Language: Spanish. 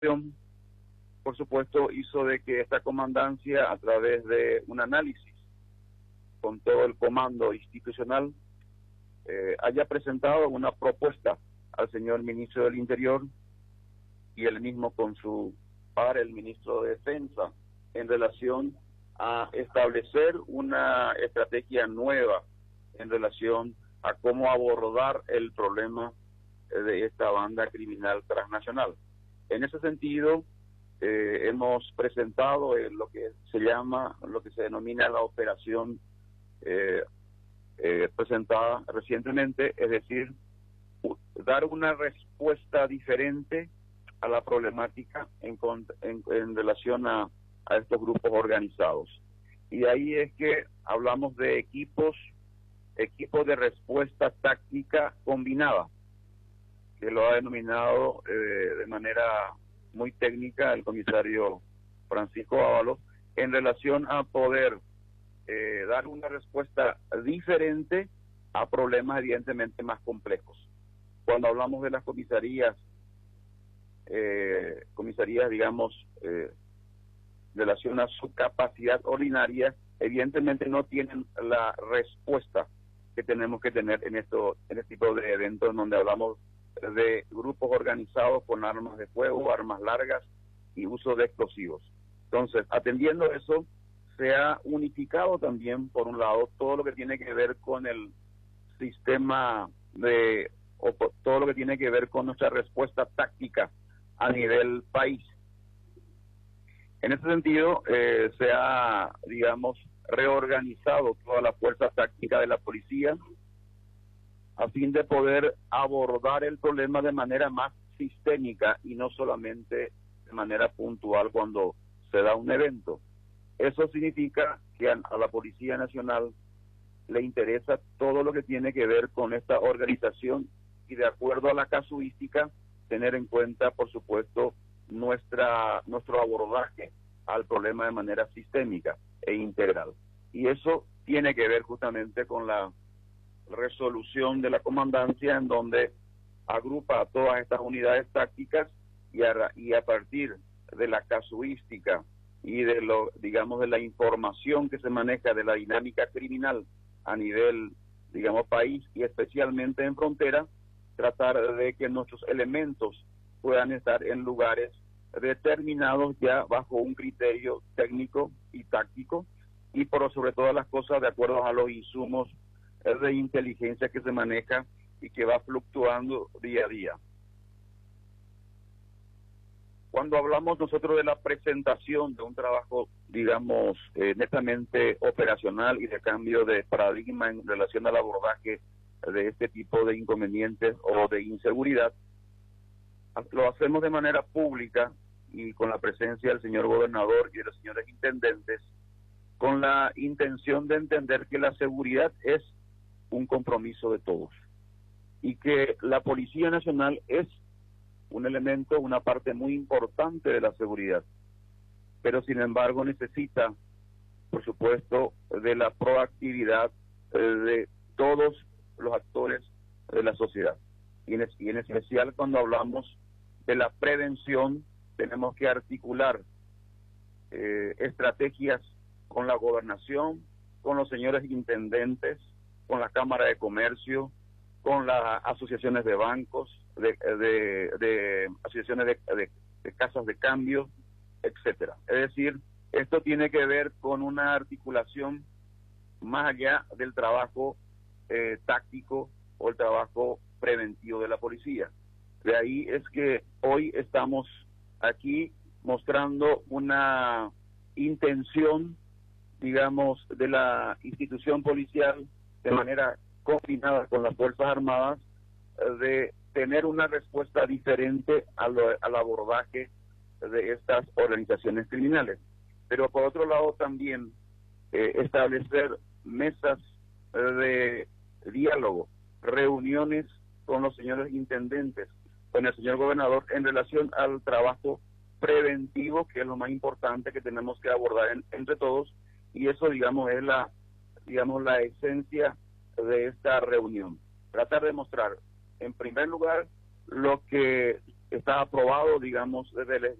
por supuesto, hizo de que esta comandancia, a través de un análisis con todo el comando institucional, haya presentado una propuesta al señor ministro del Interior y él mismo con su par, el ministro de Defensa, en relación a establecer una estrategia nueva en relación a cómo abordar el problema de esta banda criminal transnacional. En ese sentido, hemos presentado lo que se denomina la operación presentada recientemente, es decir, dar una respuesta diferente a la problemática en relación a estos grupos organizados. Y ahí es que hablamos de equipos de respuesta táctica combinada, que lo ha denominado de manera muy técnica el comisario Francisco Ábalos, en relación a poder dar una respuesta diferente a problemas evidentemente más complejos. Cuando hablamos de las comisarías, digamos, en relación a su capacidad ordinaria, evidentemente no tienen la respuesta que tenemos que tener en este tipo de eventos donde hablamos de grupos organizados con armas de fuego, armas largas y uso de explosivos. Entonces, atendiendo eso, se ha unificado también, por un lado, todo lo que tiene que ver con el sistema todo lo que tiene que ver con nuestra respuesta táctica a nivel país. En ese sentido, se ha, digamos, reorganizado toda la fuerza táctica de la policía a fin de poder abordar el problema de manera más sistémica y no solamente de manera puntual cuando se da un evento. Eso significa que a la Policía Nacional le interesa todo lo que tiene que ver con esta organización y, de acuerdo a la casuística, tener en cuenta, por supuesto, nuestro abordaje al problema de manera sistémica e integral. Y eso tiene que ver justamente con la resolución de la comandancia, en donde agrupa a todas estas unidades tácticas y a partir de la casuística y de de la información que se maneja de la dinámica criminal a nivel, digamos, país y especialmente en frontera, tratar de que nuestros elementos puedan estar en lugares determinados ya bajo un criterio técnico y táctico y por sobre todas las cosas de acuerdo a los insumos de inteligencia que se maneja y que va fluctuando día a día. Cuando hablamos nosotros de la presentación de un trabajo, digamos, netamente operacional y de cambio de paradigma en relación al abordaje de este tipo de inconvenientes o de inseguridad, lo hacemos de manera pública y con la presencia del señor gobernador y de los señores intendentes, con la intención de entender que la seguridad es un compromiso de todos y que la Policía Nacional es un elemento, una parte muy importante de la seguridad, pero sin embargo necesita, por supuesto, de la proactividad de todos los actores de la sociedad. Y en especial cuando hablamos de la prevención, tenemos que articular estrategias con la gobernación, con los señores intendentes, con la Cámara de Comercio, con las asociaciones de bancos, de asociaciones de casas de cambio, etcétera. Es decir, esto tiene que ver con una articulación más allá del trabajo táctico o el trabajo preventivo de la policía. De ahí es que hoy estamos aquí mostrando una intención, digamos, de la institución policial de manera combinada con las Fuerzas Armadas de tener una respuesta diferente al abordaje de estas organizaciones criminales. Pero por otro lado también establecer mesas de diálogo, reuniones con los señores intendentes, con el señor gobernador en relación al trabajo preventivo, que es lo más importante que tenemos que abordar entre todos, y eso, digamos, es la esencia de esta reunión. Tratar de mostrar, en primer lugar, lo que está aprobado, digamos, desde el